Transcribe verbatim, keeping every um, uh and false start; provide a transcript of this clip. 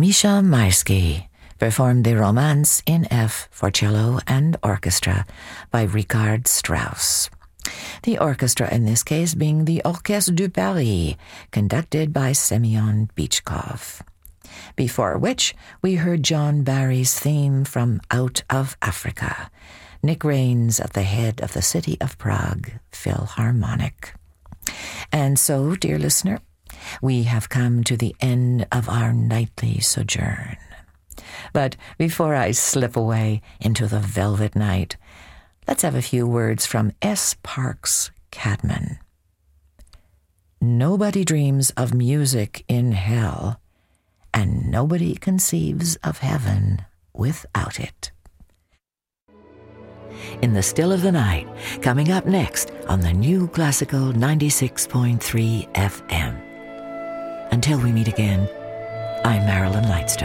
Misha Maisky performed the Romance in F for cello and orchestra by Richard Strauss. The orchestra in this case being the Orchestre de Paris, conducted by Semyon Bychkov. Before which, we heard John Barry's theme from Out of Africa, Nick Raines at the head of the City of Prague Philharmonic. And so, dear listener, we have come to the end of our nightly sojourn. But before I slip away into the velvet night, let's have a few words from S. Parks Cadman. Nobody dreams of music in hell, and nobody conceives of heaven without it. In the Still of the Night, coming up next on the New Classical ninety-six point three F M. Until we meet again, I'm Marilyn Lightstone.